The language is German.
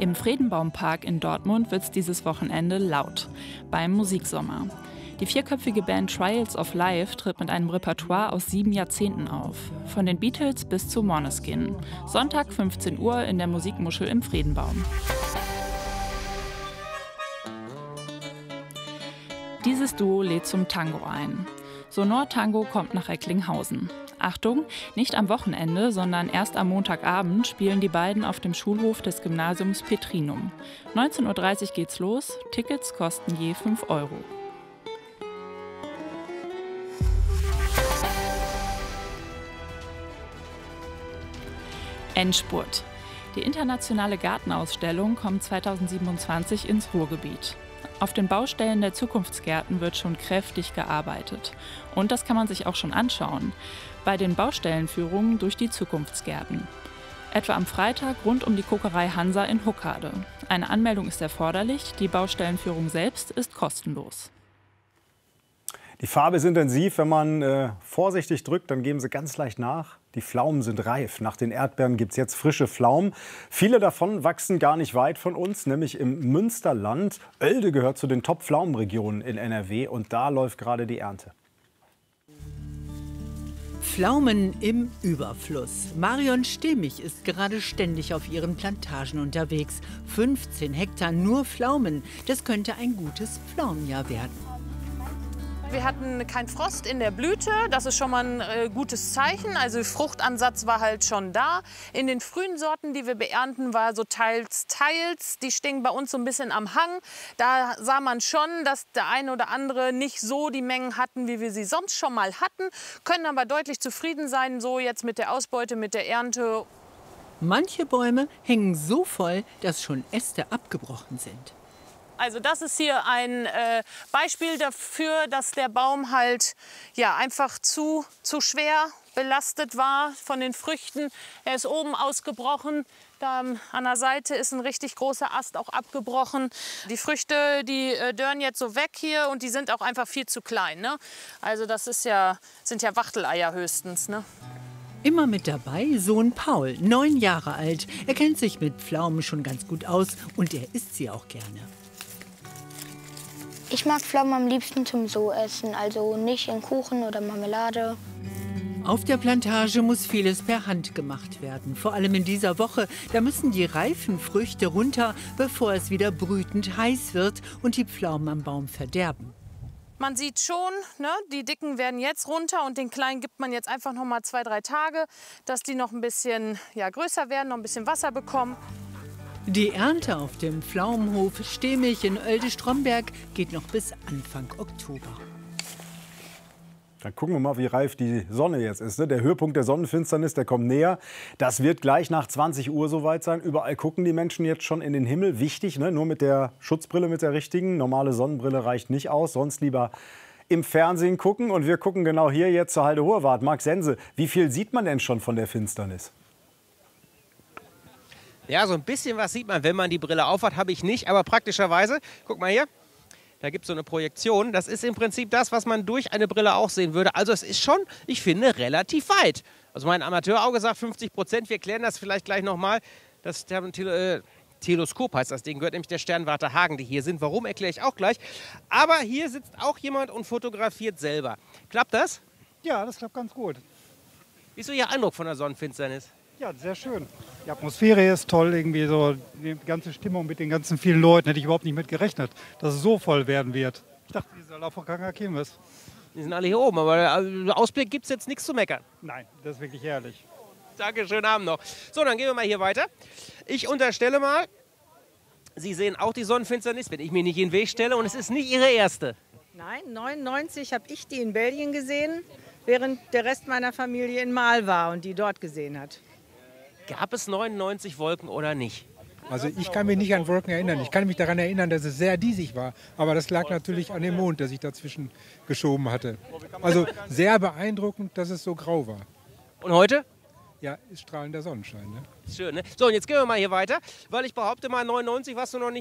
Im Friedenbaum-Park in Dortmund wird's dieses Wochenende laut. Beim Musiksommer. Die vierköpfige Band Trials of Life tritt mit einem Repertoire aus 7 Jahrzehnten auf. Von den Beatles bis zu Måneskin. Sonntag 15 Uhr in der Musikmuschel im Friedenbaum. Dieses Duo lädt zum Tango ein. Sonor Tango kommt nach Recklinghausen. Achtung, nicht am Wochenende, sondern erst am Montagabend spielen die beiden auf dem Schulhof des Gymnasiums Petrinum. 19:30 Uhr geht's los, Tickets kosten je 5 €. Endspurt. Die internationale Gartenausstellung kommt 2027 ins Ruhrgebiet. Auf den Baustellen der Zukunftsgärten wird schon kräftig gearbeitet. Und das kann man sich auch schon anschauen. Bei den Baustellenführungen durch die Zukunftsgärten. Etwa am Freitag rund um die Kokerei Hansa in Huckade. Eine Anmeldung ist erforderlich, die Baustellenführung selbst ist kostenlos. Die Farbe ist intensiv, wenn man vorsichtig drückt, dann geben sie ganz leicht nach. Die Pflaumen sind reif. Nach den Erdbeeren gibt es jetzt frische Pflaumen. Viele davon wachsen gar nicht weit von uns, nämlich im Münsterland. Oelde gehört zu den Top-Pflaumenregionen in NRW und da läuft gerade die Ernte. Pflaumen im Überfluss. Marion Stehmich ist gerade ständig auf ihren Plantagen unterwegs. 15 Hektar nur Pflaumen. Das könnte ein gutes Pflaumenjahr werden. Wir hatten keinen Frost in der Blüte, das ist schon mal ein gutes Zeichen. Also Fruchtansatz war halt schon da. In den frühen Sorten, die wir beernten, war so teils. Die stehen bei uns so ein bisschen am Hang. Da sah man schon, dass der eine oder andere nicht so die Mengen hatten, wie wir sie sonst schon mal hatten. Können aber deutlich zufrieden sein, so jetzt mit der Ausbeute, mit der Ernte. Manche Bäume hängen so voll, dass schon Äste abgebrochen sind. Also das ist hier ein Beispiel dafür, dass der Baum halt ja, einfach zu schwer belastet war von den Früchten. Er ist oben ausgebrochen, da an der Seite ist ein richtig großer Ast auch abgebrochen. Die Früchte, die dörren jetzt so weg hier und die sind auch einfach viel zu klein. Ne? Also das sind ja Wachteleier höchstens. Ne? Immer mit dabei Sohn Paul, 9 Jahre alt. Er kennt sich mit Pflaumen schon ganz gut aus und er isst sie auch gerne. Ich mag Pflaumen am liebsten zum So-Essen, also nicht in Kuchen oder Marmelade. Auf der Plantage muss vieles per Hand gemacht werden. Vor allem in dieser Woche, da müssen die reifen Früchte runter, bevor es wieder brütend heiß wird und die Pflaumen am Baum verderben. Man sieht schon, ne, die dicken werden jetzt runter und den kleinen gibt man jetzt einfach noch mal 2, 3 Tage, dass die noch ein bisschen größer werden, noch ein bisschen Wasser bekommen. Die Ernte auf dem Pflaumenhof Stehmich in Oelde-Stromberg geht noch bis Anfang Oktober. Dann gucken wir mal, wie reif die Sonne jetzt ist. Der Höhepunkt der Sonnenfinsternis, der kommt näher. Das wird gleich nach 20 Uhr soweit sein. Überall gucken die Menschen jetzt schon in den Himmel. Wichtig, ne? Nur mit der Schutzbrille, mit der richtigen. Normale Sonnenbrille reicht nicht aus. Sonst lieber im Fernsehen gucken. Und wir gucken genau hier jetzt zur Halde Hoherwart. Marc Sense, wie viel sieht man denn schon von der Finsternis? Ja, so ein bisschen was sieht man, wenn man die Brille aufhat, habe ich nicht. Aber praktischerweise, guck mal hier, da gibt es so eine Projektion. Das ist im Prinzip das, was man durch eine Brille auch sehen würde. Also es ist schon, ich finde, relativ weit. Also mein Amateurauge sagt 50%. Wir klären das vielleicht gleich nochmal. Das Teleskop heißt das Ding, gehört nämlich der Sternwarte Hagen, die hier sind. Warum, erkläre ich auch gleich. Aber hier sitzt auch jemand und fotografiert selber. Klappt das? Ja, das klappt ganz gut. Wie ist so Ihr Eindruck von der Sonnenfinsternis? Ja, sehr schön. Die Atmosphäre ist toll, irgendwie so die ganze Stimmung mit den ganzen vielen Leuten. Hätte ich überhaupt nicht mit gerechnet, dass es so voll werden wird. Ich dachte, die soll auf der Kirmes. Die sind alle hier oben, aber Ausblick gibt es jetzt nichts zu meckern. Nein, das ist wirklich herrlich. Danke, schönen Abend noch. So, dann gehen wir mal hier weiter. Ich unterstelle mal, Sie sehen auch die Sonnenfinsternis, wenn ich mir nicht in den Weg stelle. Und es ist nicht Ihre erste. Nein, 1999 habe ich die in Belgien gesehen, während der Rest meiner Familie in Mahl war und die dort gesehen hat. Gab es 99 Wolken oder nicht? Also ich kann mich nicht an Wolken erinnern. Ich kann mich daran erinnern, dass es sehr diesig war. Aber das lag natürlich an dem Mond, der sich dazwischen geschoben hatte. Also sehr beeindruckend, dass es so grau war. Und heute? Ja, ist strahlender Sonnenschein. Ne? Schön, ne? So, und jetzt gehen wir mal hier weiter, weil ich behaupte mal, 99 warst du noch nicht